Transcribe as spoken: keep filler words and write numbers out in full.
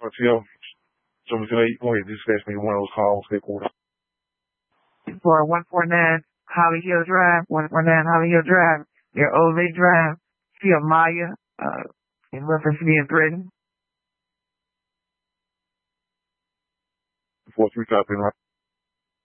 But yeah, so you know, go ahead, dispatch me one of those calls. They called. For one forty-nine Holly Hill Drive, one forty-nine Holly Hill Drive, near Old Lake Drive, see Maya, uh, in reference to being threatened. Four three copy, right?